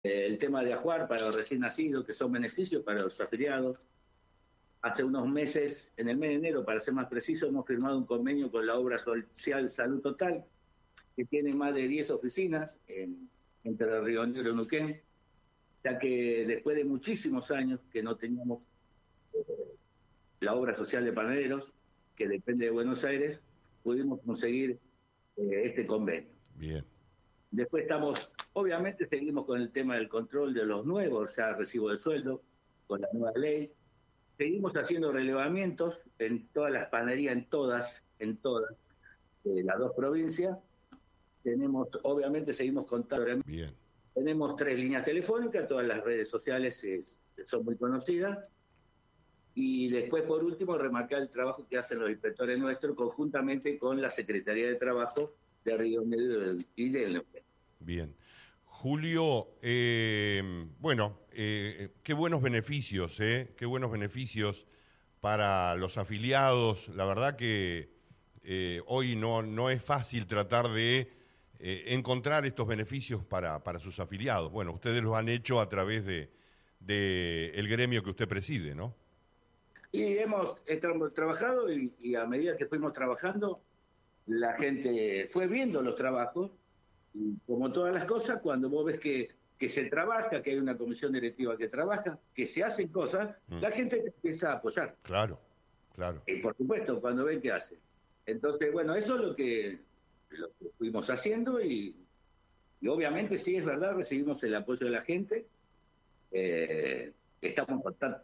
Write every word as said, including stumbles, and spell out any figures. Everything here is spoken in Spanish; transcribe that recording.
Eh, el tema de ajuar para los recién nacidos, que son beneficios para los afiliados. Hace unos meses, en el mes de enero, para ser más preciso, hemos firmado un convenio con la obra social Salud Total, que tiene más de diez oficinas en, entre Río Negro y Neuquén, ya que después de muchísimos años que no teníamos la obra social de panaderos, que depende de Buenos Aires, pudimos conseguir eh, este convenio. Bien. Después estamos, obviamente seguimos con el tema del control de los nuevos, o sea, recibo de sueldo, con la nueva ley. Seguimos haciendo relevamientos en todas las panaderías, en todas, en todas eh, las dos provincias. Tenemos, obviamente seguimos contando. Bien. Tenemos tres líneas telefónicas, todas las redes sociales es, son muy conocidas. Y después, por último, remarcar el trabajo que hacen los inspectores nuestros conjuntamente con la Secretaría de Trabajo de Río Negro y de Neuquén. Bien. Julio, eh, bueno, eh, qué buenos beneficios, ¿eh? Qué buenos beneficios para los afiliados. La verdad que eh, hoy no, no es fácil tratar de eh, encontrar estos beneficios para, para sus afiliados. Bueno, ustedes lo han hecho a través de, de el gremio que usted preside, ¿no? Y hemos, hemos trabajado y, y a medida que fuimos trabajando, la gente fue viendo los trabajos. Y como todas las cosas, cuando vos ves que, que se trabaja, que hay una comisión directiva que trabaja, que se hacen cosas, Mm. la gente te empieza a apoyar. Claro, claro. Y por supuesto, cuando ven que hace. Entonces, bueno, eso es lo que, lo que fuimos haciendo y, y obviamente sí es verdad, recibimos el apoyo de la gente. Eh, estamos contentos,